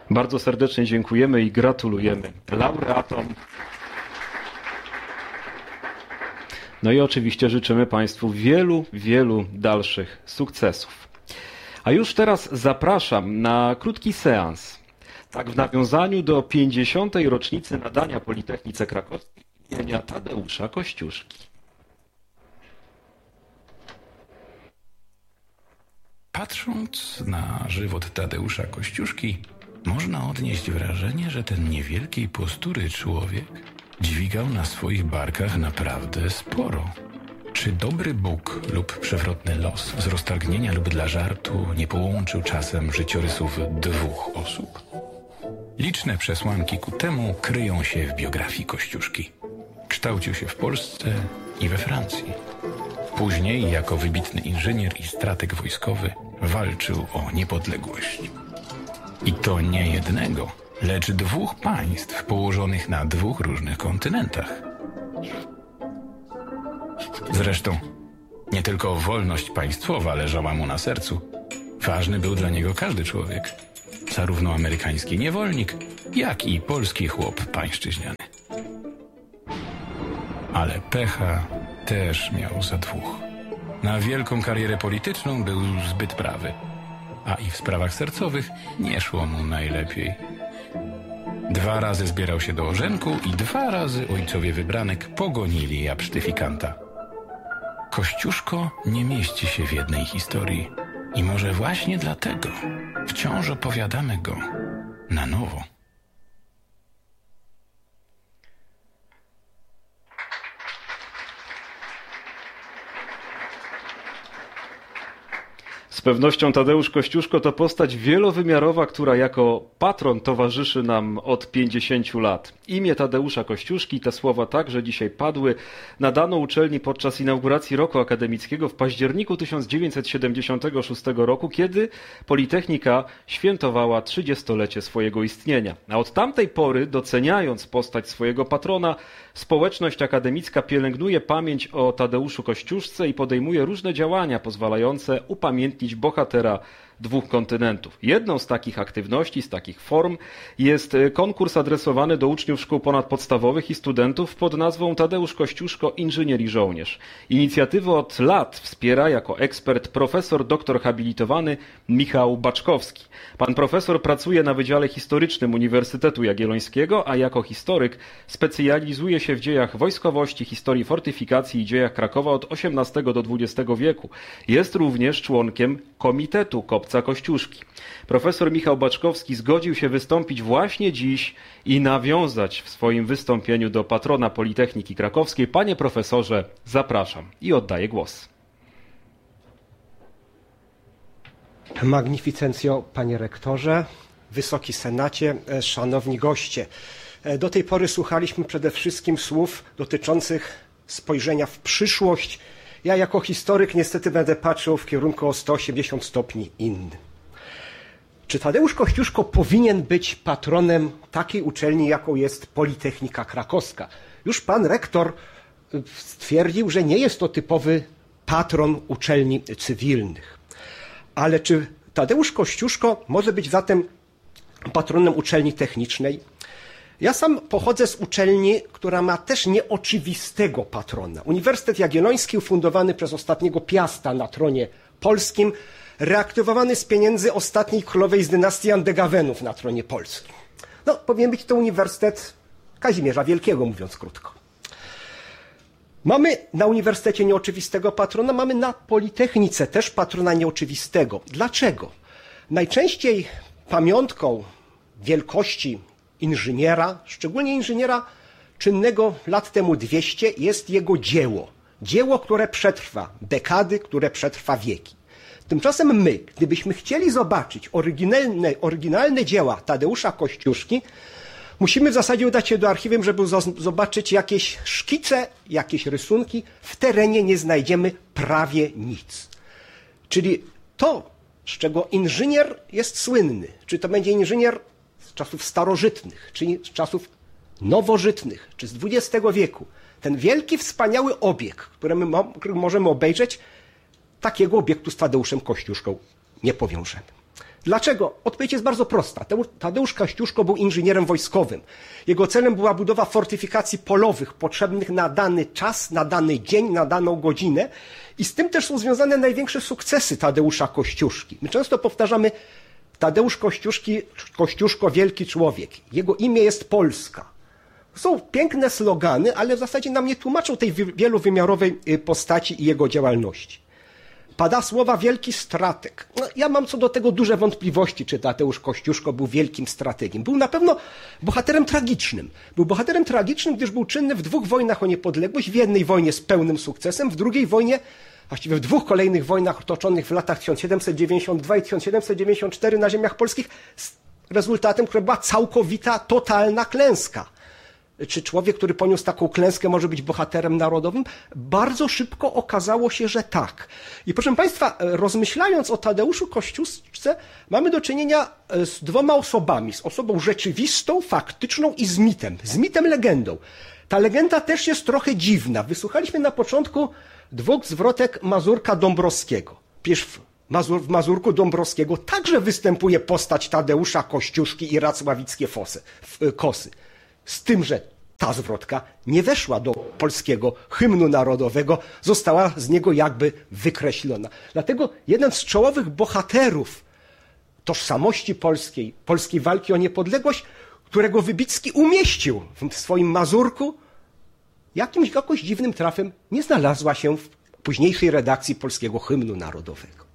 Bardzo serdecznie dziękujemy i gratulujemy laureatom. No i oczywiście życzymy Państwu wielu, wielu dalszych sukcesów. A już teraz zapraszam na krótki seans. Tak w nawiązaniu do 50. rocznicy nadania Politechnice Krakowskiej imienia Tadeusza Kościuszki. Patrząc na żywot Tadeusza Kościuszki, można odnieść wrażenie, że ten niewielkiej postury człowiek dźwigał na swoich barkach naprawdę sporo. Czy dobry Bóg lub przewrotny los z roztargnienia lub dla żartu nie połączył czasem życiorysów dwóch osób? Liczne przesłanki ku temu kryją się w biografii Kościuszki. Kształcił się w Polsce i we Francji. Później, jako wybitny inżynier i strateg wojskowy, walczył o niepodległość. I to nie jednego, lecz dwóch państw położonych na dwóch różnych kontynentach. Zresztą, nie tylko wolność państwowa leżała mu na sercu. Ważny był dla niego każdy człowiek. Zarówno amerykański niewolnik, jak i polski chłop pańszczyźniany. Ale pecha też miał za dwóch. Na wielką karierę polityczną był zbyt prawy, a i w sprawach sercowych nie szło mu najlepiej. 2 razy zbierał się do orzenku i 2 razy ojcowie wybranek pogonili absztyfikanta. Kościuszko nie mieści się w jednej historii i może właśnie dlatego wciąż opowiadamy go na nowo. Z pewnością Tadeusz Kościuszko to postać wielowymiarowa, która jako patron towarzyszy nam od 50 lat. Imię Tadeusza Kościuszki, te słowa także dzisiaj padły, nadano uczelni podczas inauguracji roku akademickiego w październiku 1976 roku, kiedy Politechnika świętowała 30-lecie swojego istnienia. A od tamtej pory, doceniając postać swojego patrona, społeczność akademicka pielęgnuje pamięć o Tadeuszu Kościuszce i podejmuje różne działania pozwalające upamiętnić bohatera dwóch kontynentów. Jedną z takich aktywności, z takich form jest konkurs adresowany do uczniów szkół ponadpodstawowych i studentów pod nazwą Tadeusz Kościuszko Inżynier i Żołnierz. Inicjatywę od lat wspiera jako ekspert profesor doktor habilitowany Michał Baczkowski. Pan profesor pracuje na Wydziale Historycznym Uniwersytetu Jagiellońskiego, a jako historyk specjalizuje się w dziejach wojskowości, historii fortyfikacji i dziejach Krakowa od XVIII do XX wieku. Jest również członkiem Komitetu Kopca Kościuszki. Profesor Michał Baczkowski zgodził się wystąpić właśnie dziś i nawiązać w swoim wystąpieniu do patrona Politechniki Krakowskiej. Panie profesorze, zapraszam i oddaję głos. Magnificencjo, panie rektorze, wysoki senacie, szanowni goście. Do tej pory słuchaliśmy przede wszystkim słów dotyczących spojrzenia w przyszłość. Ja jako historyk niestety będę patrzył w kierunku o 180 stopni innym. Czy Tadeusz Kościuszko powinien być patronem takiej uczelni, jaką jest Politechnika Krakowska? Już pan rektor stwierdził, że nie jest to typowy patron uczelni cywilnych. Ale czy Tadeusz Kościuszko może być zatem patronem uczelni technicznej? Ja sam pochodzę z uczelni, która ma też nieoczywistego patrona. Uniwersytet Jagielloński, ufundowany przez ostatniego Piasta na tronie polskim, reaktywowany z pieniędzy ostatniej królowej z dynastii Andegawenów na tronie polskim. No, powinien być to Uniwersytet Kazimierza Wielkiego, mówiąc krótko. Mamy na uniwersytecie nieoczywistego patrona, mamy na Politechnice też patrona nieoczywistego. Dlaczego? Najczęściej pamiątką wielkości inżyniera, szczególnie inżyniera czynnego lat temu 200, jest jego dzieło. Dzieło, które przetrwa dekady, które przetrwa wieki. Tymczasem my, gdybyśmy chcieli zobaczyć oryginalne dzieła Tadeusza Kościuszki, musimy w zasadzie udać się do archiwum, żeby zobaczyć jakieś szkice, jakieś rysunki. W terenie nie znajdziemy prawie nic. Czyli to, z czego inżynier jest słynny, czy to będzie inżynier z czasów starożytnych, czy z czasów nowożytnych, czy z XX wieku, ten wielki, wspaniały obiekt, który możemy obejrzeć, takiego obiektu z Tadeuszem Kościuszką nie powiążemy. Dlaczego? Odpowiedź jest bardzo prosta. Tadeusz Kościuszko był inżynierem wojskowym. Jego celem była budowa fortyfikacji polowych potrzebnych na dany czas, na dany dzień, na daną godzinę i z tym też są związane największe sukcesy Tadeusza Kościuszki. My często powtarzamy Tadeusz Kościuszko, wielki człowiek. Jego imię jest Polska. Są piękne slogany, ale w zasadzie nam nie tłumaczą tej wielowymiarowej postaci i jego działalności. Pada słowa wielki strateg. No, ja mam co do tego duże wątpliwości, czy Tadeusz Kościuszko był wielkim strategiem. Był na pewno bohaterem tragicznym. Był bohaterem tragicznym, gdyż był czynny w 2 wojnach o niepodległość. W jednej wojnie z pełnym sukcesem, w drugiej wojnie, właściwie w 2 kolejnych wojnach toczonych w latach 1792 i 1794 na ziemiach polskich, z rezultatem, która była całkowita, totalna klęska. Czy człowiek, który poniósł taką klęskę, może być bohaterem narodowym? Bardzo szybko okazało się, że tak. I proszę Państwa, rozmyślając o Tadeuszu Kościuszce, mamy do czynienia z 2 osobami. Z osobą rzeczywistą, faktyczną i z mitem legendą. Ta legenda też jest trochę dziwna. Wysłuchaliśmy na początku 2 zwrotek Mazurka Dąbrowskiego. W Mazurku Dąbrowskiego także występuje postać Tadeusza Kościuszki i racławickie kosy. Z tym, że ta zwrotka nie weszła do polskiego hymnu narodowego, została z niego jakby wykreślona. Dlatego jeden z czołowych bohaterów tożsamości polskiej walki o niepodległość, którego Wybicki umieścił w swoim Mazurku, jakoś dziwnym trafem nie znalazła się w późniejszej redakcji polskiego hymnu narodowego.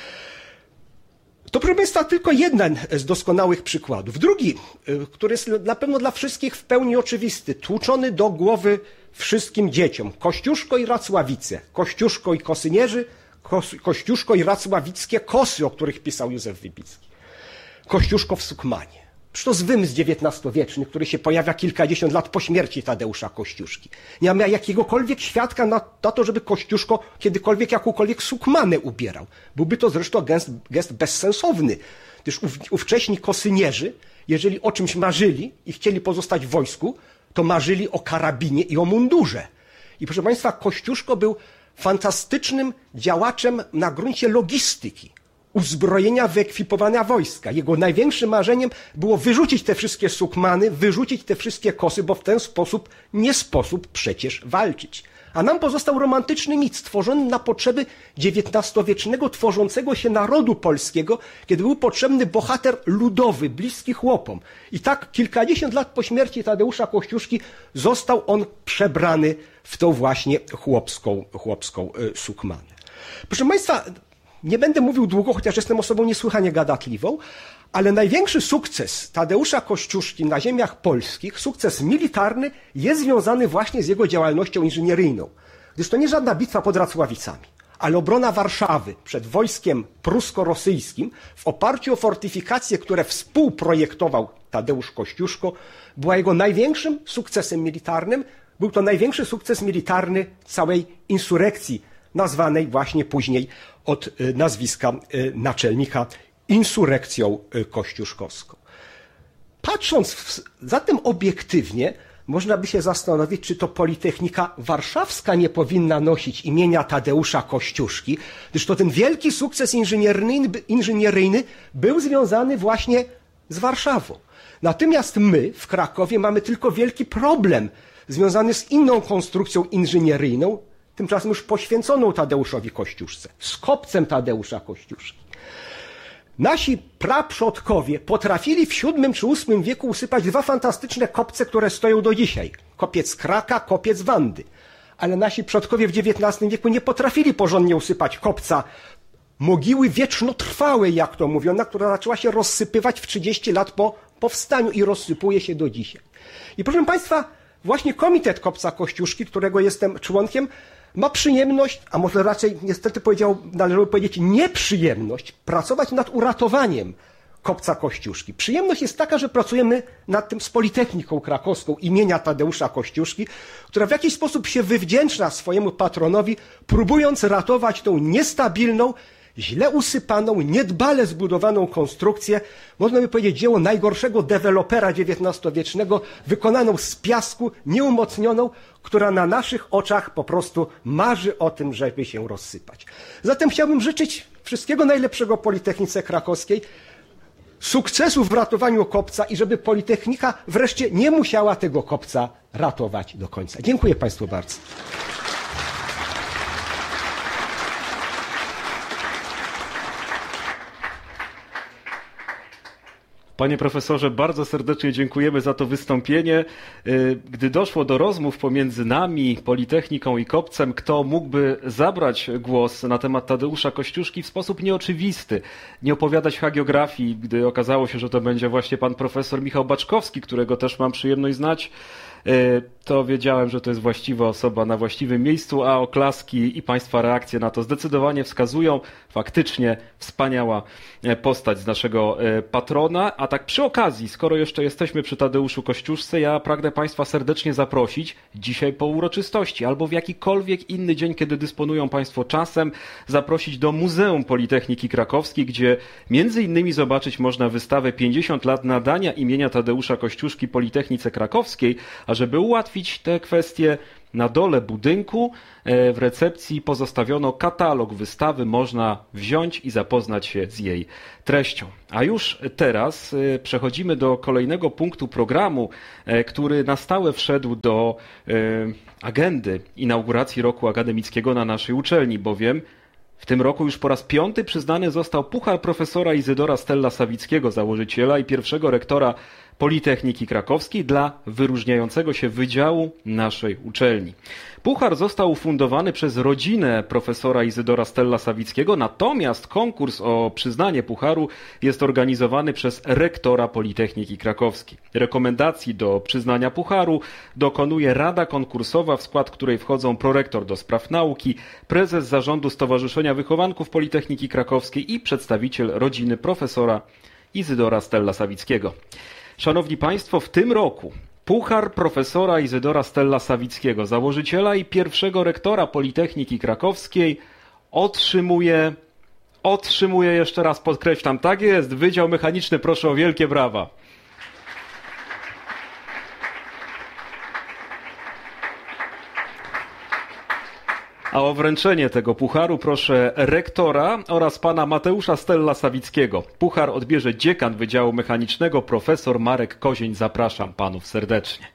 To, proszę Państwa, tylko jeden z doskonałych przykładów. Drugi, który jest na pewno dla wszystkich w pełni oczywisty, tłuczony do głowy wszystkim dzieciom. Kościuszko i Racławice, Kościuszko i Kosynierzy, Kościuszko i Racławickie kosy, o których pisał Józef Wybicki. Kościuszko w Sukmanie. To z wymysł XIX-wieczny, który się pojawia kilkadziesiąt lat po śmierci Tadeusza Kościuszki. Nie ma jakiegokolwiek świadka na to, żeby Kościuszko kiedykolwiek jakąkolwiek sukmanę ubierał. Byłby to zresztą gest bezsensowny, gdyż ówcześni kosynierzy, jeżeli o czymś marzyli i chcieli pozostać w wojsku, to marzyli o karabinie i o mundurze. I proszę Państwa, Kościuszko był fantastycznym działaczem na gruncie logistyki, uzbrojenia, wyekwipowania wojska. Jego największym marzeniem było wyrzucić te wszystkie sukmany, wyrzucić te wszystkie kosy, bo w ten sposób nie sposób przecież walczyć. A nam pozostał romantyczny mit stworzony na potrzeby XIX-wiecznego tworzącego się narodu polskiego, kiedy był potrzebny bohater ludowy, bliski chłopom. I tak kilkadziesiąt lat po śmierci Tadeusza Kościuszki został on przebrany w tą właśnie chłopską sukmanę. Proszę Państwa, nie będę mówił długo, chociaż jestem osobą niesłychanie gadatliwą, ale największy sukces Tadeusza Kościuszki na ziemiach polskich, sukces militarny, jest związany właśnie z jego działalnością inżynieryjną. Gdyż to nie żadna bitwa pod Racławicami, ale obrona Warszawy przed wojskiem prusko-rosyjskim w oparciu o fortyfikacje, które współprojektował Tadeusz Kościuszko, była jego największym sukcesem militarnym. Był to największy sukces militarny całej insurekcji, nazwanej właśnie później od nazwiska naczelnika insurekcją kościuszkowską. Patrząc zatem obiektywnie, można by się zastanowić, czy to Politechnika Warszawska nie powinna nosić imienia Tadeusza Kościuszki, gdyż to ten wielki sukces inżynieryjny był związany właśnie z Warszawą. Natomiast my w Krakowie mamy tylko wielki problem związany z inną konstrukcją inżynieryjną, tymczasem już poświęconą Tadeuszowi Kościuszce, z kopcem Tadeusza Kościuszki. Nasi praprzodkowie potrafili w VII czy VIII wieku usypać 2 fantastyczne kopce, które stoją do dzisiaj. Kopiec Kraka, kopiec Wandy. Ale nasi przodkowie w XIX wieku nie potrafili porządnie usypać kopca mogiły wiecznotrwałej, jak to mówiono, która zaczęła się rozsypywać w 30 lat po powstaniu i rozsypuje się do dzisiaj. I proszę Państwa, właśnie Komitet Kopca Kościuszki, którego jestem członkiem, ma przyjemność, a może raczej niestety należałoby powiedzieć nieprzyjemność, pracować nad uratowaniem kopca Kościuszki. Przyjemność jest taka, że pracujemy nad tym z Politechniką Krakowską imienia Tadeusza Kościuszki, która w jakiś sposób się wywdzięcza swojemu patronowi, próbując ratować tą niestabilną, źle usypaną, niedbale zbudowaną konstrukcję, można by powiedzieć dzieło najgorszego dewelopera XIX-wiecznego, wykonaną z piasku, nieumocnioną, która na naszych oczach po prostu marzy o tym, żeby się rozsypać. Zatem chciałbym życzyć wszystkiego najlepszego Politechnice Krakowskiej, sukcesów w ratowaniu kopca i żeby Politechnika wreszcie nie musiała tego kopca ratować do końca. Dziękuję Państwu bardzo. Panie profesorze, bardzo serdecznie dziękujemy za to wystąpienie. Gdy doszło do rozmów pomiędzy nami, Politechniką i Kopcem, kto mógłby zabrać głos na temat Tadeusza Kościuszki w sposób nieoczywisty, nie opowiadać hagiografii, gdy okazało się, że to będzie właśnie pan profesor Michał Baczkowski, którego też mam przyjemność znać, to wiedziałem, że to jest właściwa osoba na właściwym miejscu, a oklaski i Państwa reakcje na to zdecydowanie wskazują. Faktycznie wspaniała postać z naszego patrona. A tak przy okazji, skoro jeszcze jesteśmy przy Tadeuszu Kościuszce, ja pragnę Państwa serdecznie zaprosić dzisiaj po uroczystości albo w jakikolwiek inny dzień, kiedy dysponują Państwo czasem, zaprosić do Muzeum Politechniki Krakowskiej, gdzie między innymi zobaczyć można wystawę 50 lat nadania imienia Tadeusza Kościuszki Politechnice Krakowskiej, a żeby ułatwić te kwestie, na dole budynku w recepcji pozostawiono katalog wystawy, można wziąć i zapoznać się z jej treścią. A już teraz przechodzimy do kolejnego punktu programu, który na stałe wszedł do agendy inauguracji roku akademickiego na naszej uczelni, bowiem w tym roku już po raz 5. przyznany został puchar profesora Izydora Stella-Sawickiego, założyciela i pierwszego rektora Politechniki Krakowskiej dla wyróżniającego się wydziału naszej uczelni. Puchar został ufundowany przez rodzinę profesora Izydora Stella-Sawickiego, natomiast konkurs o przyznanie pucharu jest organizowany przez rektora Politechniki Krakowskiej. Rekomendacji do przyznania pucharu dokonuje Rada Konkursowa, w skład której wchodzą prorektor do spraw nauki, prezes zarządu Stowarzyszenia Wychowanków Politechniki Krakowskiej i przedstawiciel rodziny profesora Izydora Stella-Sawickiego. Szanowni Państwo, w tym roku puchar profesora Izydora Stella-Sawickiego, założyciela i pierwszego rektora Politechniki Krakowskiej otrzymuje, jeszcze raz podkreślam, tak jest, Wydział Mechaniczny, proszę o wielkie brawa. A o wręczenie tego pucharu proszę rektora oraz pana Mateusza Stella-Sawickiego. Puchar odbierze dziekan Wydziału Mechanicznego, profesor Marek Kozień. Zapraszam panów serdecznie.